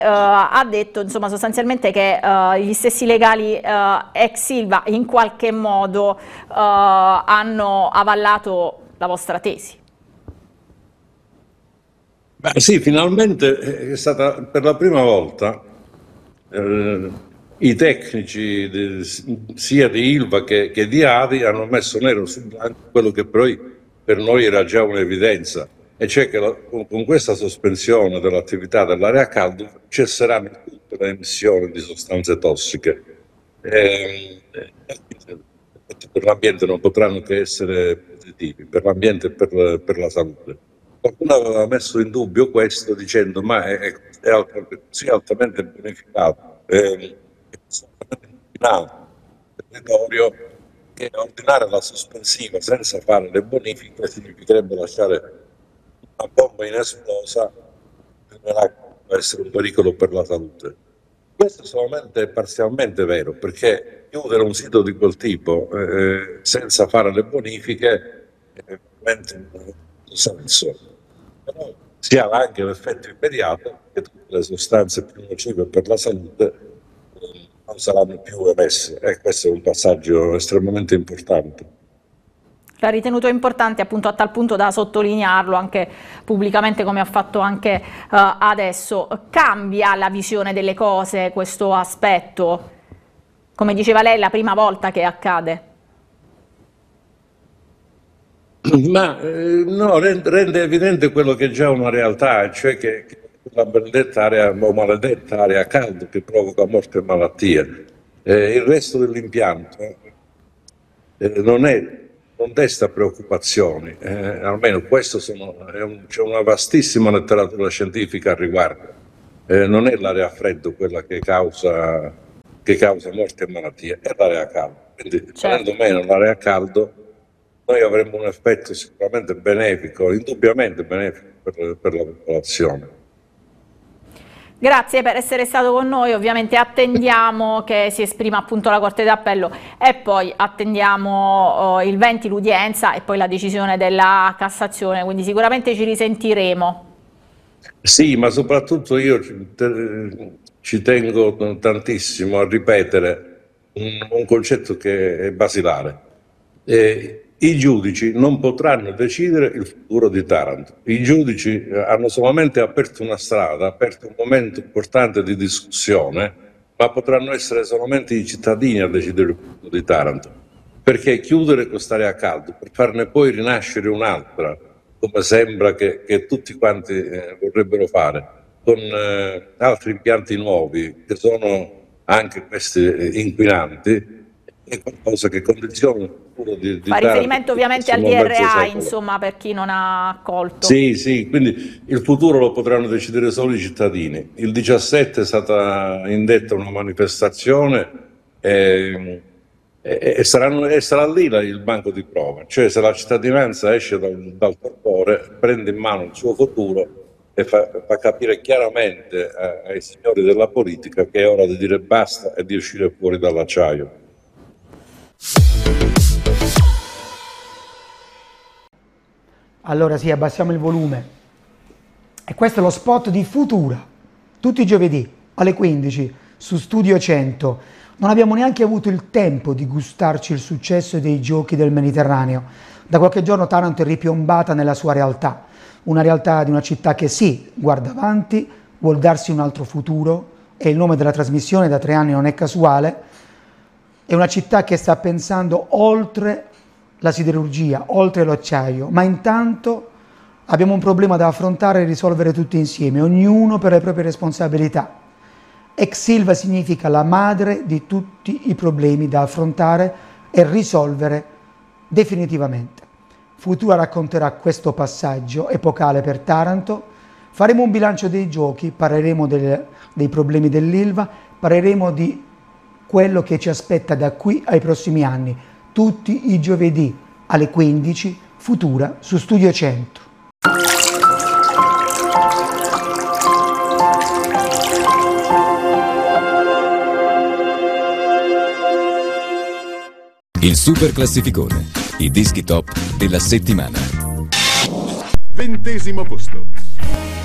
ha detto insomma sostanzialmente che gli stessi legali ex Ilva in qualche modo hanno avallato la vostra tesi. Beh, sì, finalmente è stata per la prima volta i tecnici sia di Ilva che di Adi hanno messo nero su bianco quello che poi per noi era già un'evidenza, e cioè che con questa sospensione dell'attività dell'area a caldo cesseranno tutte le emissioni di sostanze tossiche. Per l'ambiente non potranno che essere positivi, per l'ambiente e per la salute. Qualcuno aveva messo in dubbio questo dicendo ma è così altamente bonificato, inquinato il territorio, che ordinare la sospensiva senza fare le bonifiche significherebbe lasciare una bomba inesplosa che può essere un pericolo per la salute. Questo è solamente parzialmente vero, perché chiudere un sito di quel tipo senza fare le bonifiche è veramente un senso. Però si ha anche l'effetto immediato che tutte le sostanze più nocive per la salute non saranno più emesse, e questo è un passaggio estremamente importante. L'ha ritenuto importante appunto a tal punto da sottolinearlo anche pubblicamente, come ha fatto anche adesso. Cambia la visione delle cose questo aspetto? Come diceva lei, è la prima volta che accade. Ma no, rende evidente quello che è già una realtà, cioè che la benedetta area o maledetta area a caldo che provoca morte e malattie. Il resto dell'impianto non desta preoccupazioni, almeno questo c'è una vastissima letteratura scientifica al riguardo. Non è l'area a freddo quella che causa morte e malattie, è l'area a caldo. Quindi, venendo meno l'area a caldo, noi avremmo un effetto sicuramente benefico, indubbiamente benefico per la popolazione. Grazie per essere stato con noi, ovviamente attendiamo che si esprima appunto la Corte d'Appello e poi attendiamo il 20 l'udienza e poi la decisione della Cassazione, quindi sicuramente ci risentiremo. Sì, ma soprattutto io ci tengo tantissimo a ripetere un concetto che è basilare. I giudici non potranno decidere il futuro di Taranto. I giudici hanno solamente aperto una strada, aperto un momento importante di discussione, ma potranno essere solamente i cittadini a decidere il futuro di Taranto. Perché chiudere quest'area a caldo per farne poi rinascere un'altra, come sembra che tutti quanti vorrebbero fare, con altri impianti nuovi che sono anche questi inquinanti, è qualcosa che condiziona il futuro di Fa riferimento ovviamente al DRA, insomma, per chi non ha colto. Sì, quindi il futuro lo potranno decidere solo i cittadini. Il 17 è stata indetta una manifestazione e sarà lì il banco di prova, cioè se la cittadinanza esce dal torpore, prende in mano il suo futuro e fa capire chiaramente ai signori della politica che è ora di dire basta e di uscire fuori dall'acciaio. Allora sì, abbassiamo il volume. E questo è lo spot di Futura, tutti i giovedì alle 15 su Studio 100. Non abbiamo neanche avuto il tempo di gustarci il successo dei giochi del Mediterraneo. Da qualche giorno Taranto è ripiombata nella sua realtà, una realtà di una città che sì, guarda avanti, vuol darsi un altro futuro, e il nome della trasmissione da 3 anni non è casuale. È una città che sta pensando oltre la siderurgia, oltre l'acciaio, ma intanto abbiamo un problema da affrontare e risolvere tutti insieme, ognuno per le proprie responsabilità. Ex Ilva significa la madre di tutti i problemi da affrontare e risolvere definitivamente. Futura racconterà questo passaggio epocale per Taranto, faremo un bilancio dei giochi, parleremo dei problemi dell'Ilva, parleremo di quello che ci aspetta da qui ai prossimi anni, tutti i giovedì alle 15, Futura su Studio 100. Il Super Classificone, i dischi top della settimana. 20° posto.